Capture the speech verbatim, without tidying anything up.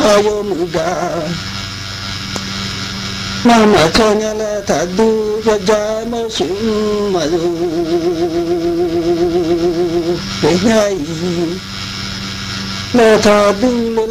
awo muga mama chonya la thadu raja ma sum ma lu pe nhai la thadu